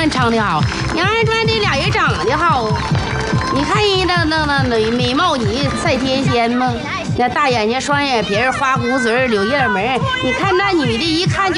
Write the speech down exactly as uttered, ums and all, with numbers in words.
传唱的好，杨二传这俩人长得好。你看人那那那那美貌你赛天仙吗？那大眼睛、双眼皮、花骨嘴、柳叶眉，你看那女的一看就。